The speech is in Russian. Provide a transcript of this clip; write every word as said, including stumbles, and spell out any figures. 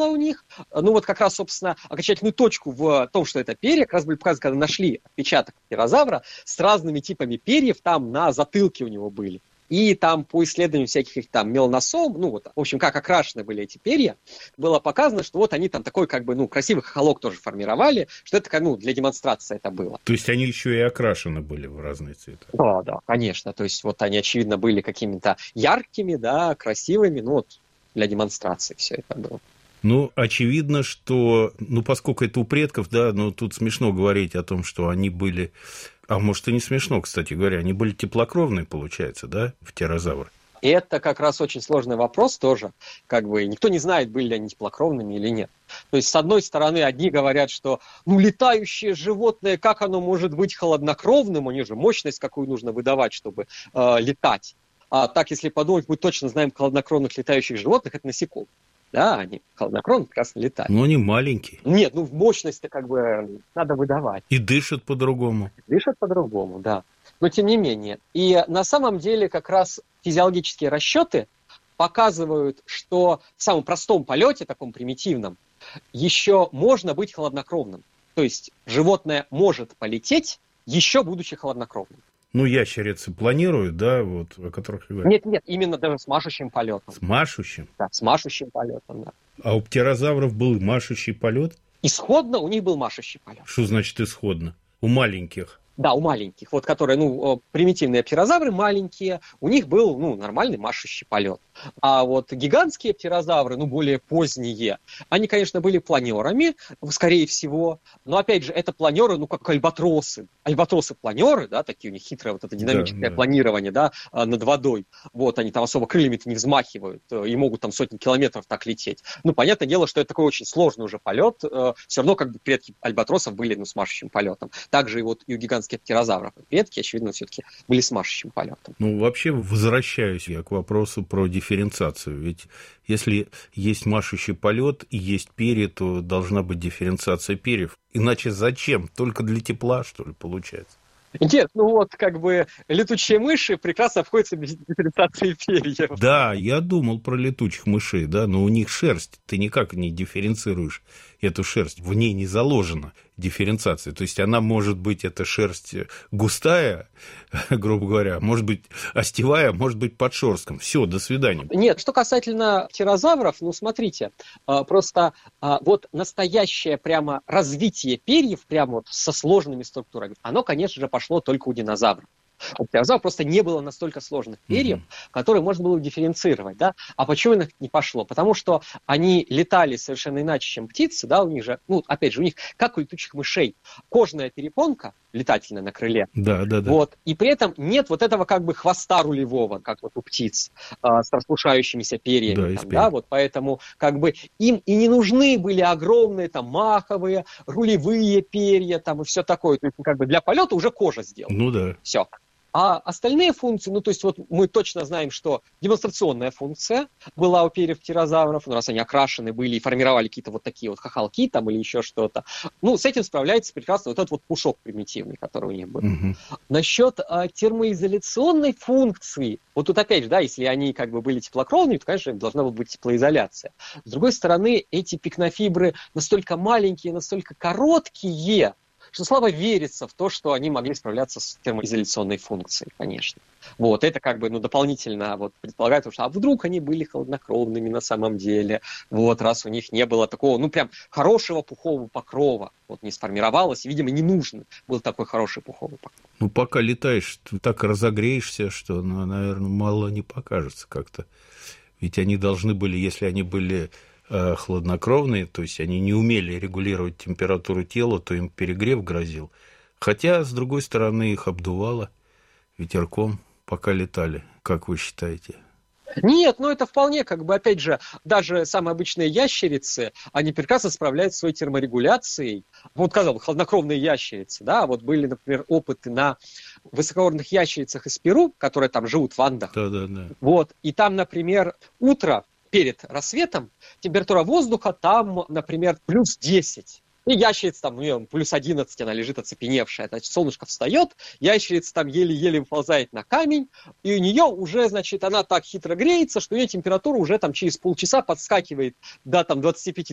было у них. Ну вот как раз, собственно, окончательную точку в том, что это перья, как раз были показаны, когда нашли отпечаток птерозавра с разными типами перьев, там на затылке у него были. И там по исследованию всяких там меланосом, ну вот, в общем, как окрашены были эти перья, было показано, что вот они там такой как бы, ну, красивый хохолок тоже формировали, что это, ну, для демонстрации это было. То есть они еще и окрашены были в разные цвета? Да, да, конечно. То есть вот они, очевидно, были какими-то яркими, да, красивыми, ну вот для демонстрации все это было. Ну, очевидно, что, ну, поскольку это у предков, да, ну, тут смешно говорить о том, что они были, а может, и не смешно, кстати говоря, они были теплокровные, получается, да, птерозавры? Это как раз очень сложный вопрос тоже, как бы никто не знает, были ли они теплокровными или нет. То есть, с одной стороны, одни говорят, что, ну, летающее животное, как оно может быть холоднокровным, у них же мощность какую нужно выдавать, чтобы э, летать. А так, если подумать, мы точно знаем холоднокровных летающих животных, это насекомые. Да, они холоднокровно прекрасно летают. Но они маленькие. Нет, ну мощность-то как бы надо выдавать. И дышат по-другому. Дышат по-другому, да. Но тем не менее. И на самом деле как раз физиологические расчеты показывают, что в самом простом полете, таком примитивном, еще можно быть холоднокровным. То есть животное может полететь, еще будучи холоднокровным. Ну, ящерицы планируют, да, вот, о которых говорят? Нет, нет, именно даже с машущим полетом. С машущим? Да, с машущим полетом, да. А у птерозавров был машущий полет? Исходно у них был машущий полет. Что значит исходно? У маленьких? Да, у маленьких, вот которые, ну, примитивные птерозавры маленькие, у них был, ну, нормальный машущий полет. А вот гигантские птерозавры, ну, более поздние, они, конечно, были планерами, скорее всего, но, опять же, это планеры, ну, как альбатросы. Альбатросы-планеры, да, такие у них хитрое вот это динамическое да, да. планирование, да, над водой. Вот, они там особо крыльями-то не взмахивают и могут там сотни километров так лететь. Ну, понятное дело, что это такой очень сложный уже полет. Все равно, как бы, предки альбатросов были, ну, с машущим полетом. Также и вот и у гигантских птерозавров. Предки, очевидно, все-таки были с машущим полетом. Ну, вообще, возвращаюсь я к вопросу про дифференциацию. Ведь если есть машущий полет и есть перья, то должна быть дифференциация перьев. Иначе зачем? Только для тепла, что ли, получается? Нет, ну вот, как бы, летучие мыши прекрасно обходятся без дифференциации перьев. Да, я думал про летучих мышей, да, но у них шерсть, ты никак не дифференцируешь эту шерсть, в ней не заложена дифференциация, то есть она может быть, эта шерсть густая, грубо говоря, может быть остевая, может быть под шерстком, все, до свидания. Нет, что касательно птерозавров, ну смотрите, просто вот настоящее прямо развитие перьев, прямо вот со сложными структурами, оно, конечно же, пошло только у динозавров. У птерозавров просто не было настолько сложных перьев, mm-hmm. которые можно было дифференцировать, да. А почему их не пошло? Потому что они летали совершенно иначе, чем птицы, да, у них же, ну, опять же, у них, как у летучих мышей, кожная перепонка летательная на крыле, да, да, да. Вот, и при этом нет вот этого как бы хвоста рулевого, как вот у птиц, э, с распушающимися перьями, да, там, да, вот, поэтому как бы им и не нужны были огромные там маховые, рулевые перья, там, и все такое, то есть как бы для полета уже кожа сделана. Ну да. Все. А остальные функции, ну, то есть вот мы точно знаем, что демонстрационная функция была у перьев птерозавров, ну, раз они окрашены были и формировали какие-то вот такие вот хохолки там или еще что-то. Ну, с этим справляется прекрасно вот этот вот пушок примитивный, который у них был. Угу. Насчет а, термоизоляционной функции, вот тут опять же, да, если они как бы были теплокровными, то, конечно, должна быть теплоизоляция. С другой стороны, эти пикнофибры настолько маленькие, настолько короткие, что слабо верится в то, что они могли справляться с термоизоляционной функцией, конечно. Вот, это как бы, ну, дополнительно вот предполагает, что а вдруг они были холоднокровными на самом деле, вот, раз у них не было такого, ну, прям хорошего пухового покрова, вот, не сформировалось, и, видимо, не нужно был такой хороший пуховый покров. Ну, пока летаешь, ты так разогреешься, что, ну, наверное, мало не покажется как-то. Ведь они должны были, если они были хладнокровные, то есть они не умели регулировать температуру тела, то им перегрев грозил. Хотя, с другой стороны, их обдувало ветерком, пока летали. Как вы считаете? Нет, ну это вполне, как бы, опять же, даже самые обычные ящерицы, они прекрасно справляются с своей терморегуляцией. Вот, казалось, хладнокровные ящерицы, да, вот были, например, опыты на высокогорных ящерицах из Перу, которые там живут в Андах. Да, да, да. Вот, и там, например, утро перед рассветом температура воздуха там, например, плюс десять. И ящерица там, ну, плюс одиннадцать, она лежит оцепеневшая. Значит, солнышко встает, ящерица там еле-еле выползает на камень, и у нее уже, значит, она так хитро греется, что ее температура уже там через полчаса подскакивает до там двадцать пять